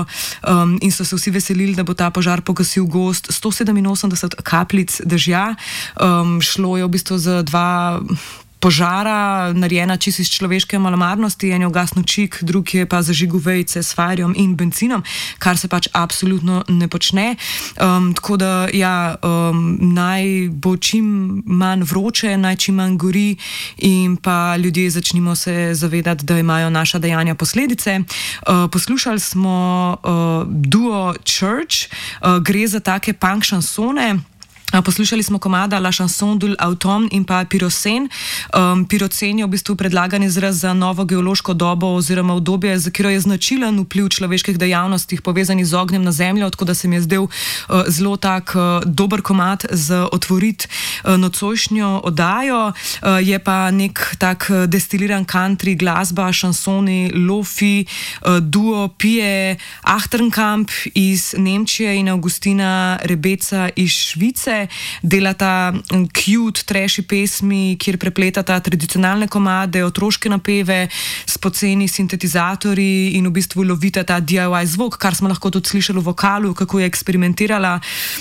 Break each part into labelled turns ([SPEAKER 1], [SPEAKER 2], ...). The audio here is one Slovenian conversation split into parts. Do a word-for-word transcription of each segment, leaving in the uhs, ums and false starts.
[SPEAKER 1] um, in so se vsi veselili, da bo ta požar pogasil gozd. sto sedeminosemdeset kapljic dežja, um, šlo je v bistvu za dva požara, narejena čisto iz človeške malomarnosti, en je ugasnil čik, drug je pa zažigal vejice s fajrom in bencinom, kar se pač absolutno ne počne. Um, tako da, ja, um, naj bo čim manj vroče, naj čim manj gori in pa ljudje začnimo se zavedati, da imajo naša dejanja posledice. Uh, poslušali smo uh, duo Church, uh, gre za take punk šansone. Poslušali smo komada La Chanson de l'Automne in pa Pyrocene. Um, Pyrocene je v bistvu predlagan izraz za novo geološko dobo oziroma obdobje, za katero je značilen vpliv človeških dejavnosti povezanih z ognjem na zemljo, tako da se mi je zdel uh, zelo tak uh, dober komad za otvoriti uh, nocojšnjo oddajo. Uh, je pa nek tak destiliran country glasba, šansoni, lofi, uh, duo Pije Achterkamp iz Nemčije in Augustina Rebeca iz Švice. Delata cute, trashy pesmi, kjer prepletata tradicionalne komade, otroške napeve s poceni sintetizatorji in v bistvu lovita ta D I Y zvok, kar smo lahko tudi slišali v vokalu, kako je eksperimentirala.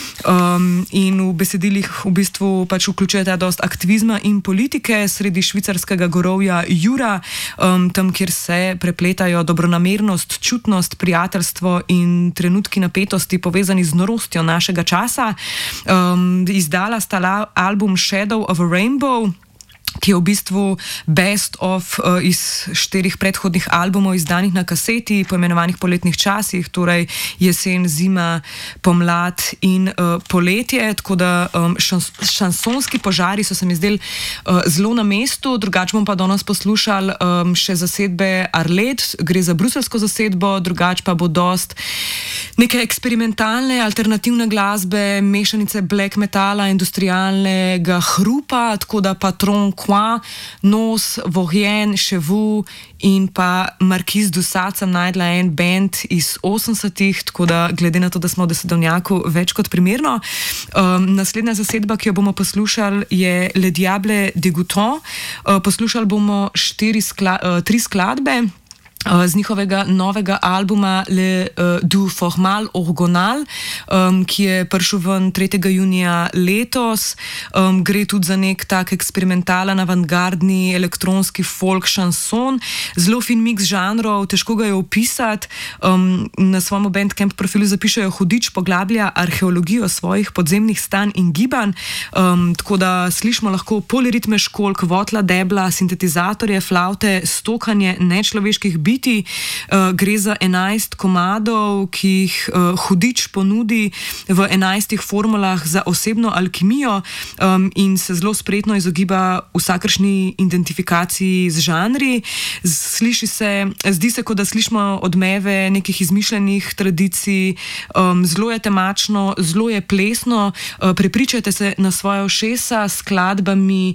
[SPEAKER 1] Um, in v besedilih v bistvu pač vključujeta dost aktivizma in politike sredi švicarskega gorovja Jura, um, tam, kjer se prepletajo dobronamernost, čutnost, prijateljstvo in trenutki napetosti povezani z norostjo našega časa. Um, Izdala sta la, album Shadow of a Rainbow, ki je v bistvu best of uh, iz štirih predhodnih albumov izdanih na kaseti, poimenovanih poletnih časih, torej jesen, zima, pomlad in uh, poletje, tako da um, šans, šansonski požari so se mi zdeli uh, zelo na mestu. Drugače bom pa danes poslušali um, še zasedbe Arlet, gre za bruselsko zasedbo, drugače pa bo dost neke eksperimentalne, alternativne glasbe, mešanice black metala, industrialnega hrupa, tako da Patron, Coin, Nos, Vorien, Chevu in pa Marquis du Sade sem najdla en band iz osemdesetih, tako da glede na to, da smo v desedovnjaku, več kot primerno. Um, naslednja zasedba, ki jo bomo poslušali, je Le Diable Dégoûtant. Uh, poslušali bomo štiri skla, uh, tri skladbe z njihovega novega albuma Le uh, du Formal Orgonal, um, ki je prišel ven tretjega junija letos. Um, gre tudi za nek tak eksperimentalen, avantgardni elektronski folk šanson, zelo fin mix žanrov, težko ga je opisati. Um, na svojem Bandcamp profilu zapišajo: hudič poglablja arheologijo svojih podzemnih stanj in gibanj, um, tako da slišimo lahko poliritme školjk, votla debla, sintetizatorje, flavte, stokanje nečloveških biti. Uh, gre za enajst komadov, ki jih uh, Hudič ponudi v enajstih formulah za osebno alkimijo um, in se zelo spretno izogiba vsakršni identifikaciji z žanri. Sliši se, zdi se, kot da slišimo odmeve nekih izmišljenih tradicij, um, zelo je temačno, zelo je plesno. Uh, prepričajte se na svoje ušesa s skladbami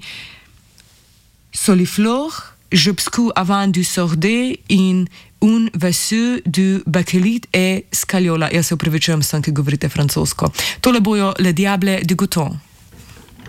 [SPEAKER 1] Soliflor, Je pscu avant du sordé in Un vaisseau du bakelit et scaliola. Jaz se upravičujem vsem, ki govorite francosko. Tole bojo Le Diable Dégoûtant.